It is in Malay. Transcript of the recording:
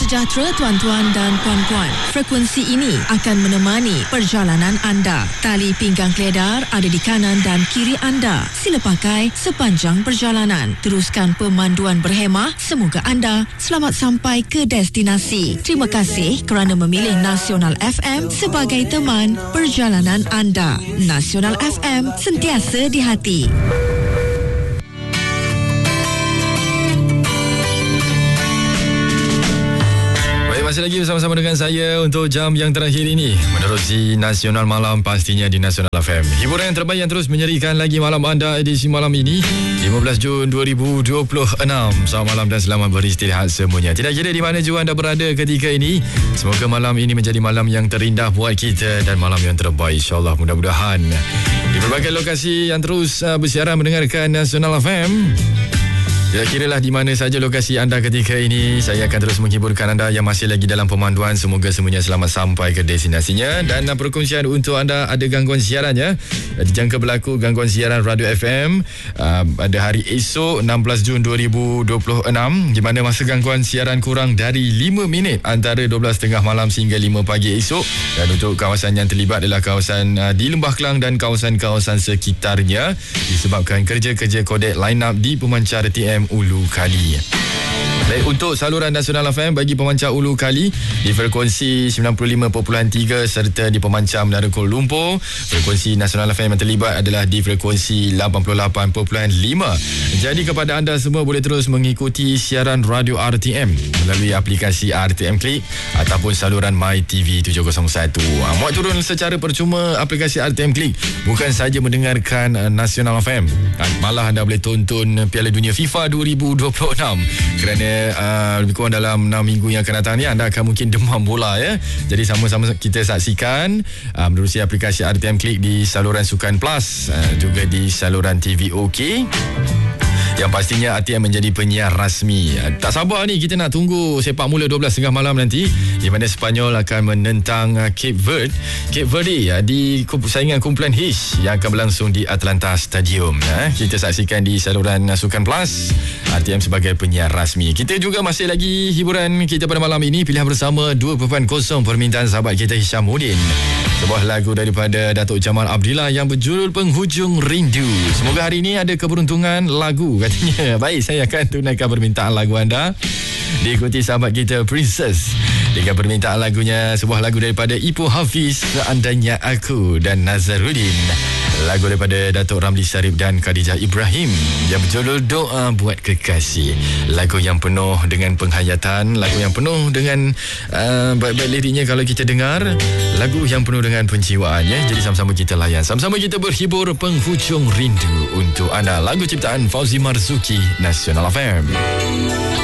sejahtera tuan-tuan dan puan-puan. Frekuensi ini akan menemani perjalanan anda. Tali pinggang keledar ada di kanan dan kiri anda. Sila pakai sepanjang perjalanan. Teruskan pemanduan berhemah. Semoga anda selamat sampai ke destinasi. Terima kasih kerana memilih Nasional FM sebagai teman perjalanan anda. Nasional FM, sentiasa di hati. Masih lagi bersama-sama dengan saya untuk jam yang terakhir ini menerusi Nasional Malam, pastinya di Nasional FM. Hiburan yang terbaik yang terus menyerikan lagi malam anda edisi malam ini 15 Jun 2026. Selamat malam dan selamat beristirahat semuanya. Tidak kira di mana jua anda berada ketika ini, semoga malam ini menjadi malam yang terindah buat kita dan malam yang terbaik, insyaAllah, mudah-mudahan. Di berbagai lokasi yang terus bersiaran mendengarkan Nasional FM, tidak kiralah di mana saja lokasi anda ketika ini, saya akan terus menghiburkan anda yang masih lagi dalam pemanduan. Semoga semuanya selamat sampai ke destinasinya. Dan perkongsian untuk anda ada gangguan siarannya, dijangka berlaku gangguan siaran Radio FM pada hari esok 16 Jun 2026, di mana masa gangguan siaran kurang dari 5 minit antara 12.30 malam hingga 5 pagi esok. Dan untuk kawasan yang terlibat adalah kawasan di Lembah Kelang dan kawasan-kawasan sekitarnya, disebabkan kerja-kerja kodek line up di pemancar RTM Ulu Kali. Baik, untuk saluran Nasional FM bagi pemancar Ulu Kali di frekuensi 95.3 serta di pemancar Menara Kuala Lumpur, frekuensi Nasional FM yang terlibat adalah di frekuensi 88.5. Jadi kepada anda semua boleh terus mengikuti siaran radio RTM melalui aplikasi RTM Click ataupun saluran MyTV 701. Muat turun secara percuma aplikasi RTM Click, bukan saja mendengarkan Nasional FM, malah anda boleh tonton Piala Dunia FIFA 2026 kerana lebih kurang dalam 6 minggu yang akan datang ni anda akan mungkin demam bola ya. Jadi sama-sama kita saksikan menerusi aplikasi RTM Click di saluran Sukan Plus, juga di saluran TV OK, yang pastinya RTM menjadi penyiar rasmi. Tak sabar ni kita nak tunggu sepak mula 12.30 malam nanti, di mana Sepanyol akan menentang Cape Verde di saingan kumpulan H yang akan berlangsung di Atlanta Stadium. Kita saksikan di saluran Sukan Plus, RTM sebagai penyiar rasmi. Kita juga masih lagi hiburan kita pada malam ini, pilihan bersama 2.0 permintaan sahabat kita Hishamuddin, sebuah lagu daripada Datuk Jamal Abdillah yang berjudul Penghujung Rindu. Semoga hari ini ada keberuntungan lagu katanya. Baik, saya akan tunaikan permintaan lagu anda. Diikuti sahabat kita Princess dengan permintaan lagunya, sebuah lagu daripada Ipoh Hafiz, Seandainya Aku, dan Nazaruddin, lagu daripada Datuk Ramli Sarip dan Khadijah Ibrahim yang berjudul Doa Buat Kekasih. Lagu yang penuh dengan penghayatan, lagu yang penuh dengan baik-baik liriknya kalau kita dengar, lagu yang penuh dengan penjiwaan ya. Jadi sama-sama kita layan, sama-sama kita berhibur. Penghujung Rindu untuk anda, lagu ciptaan Fauzi Marzuki, Nasional FM.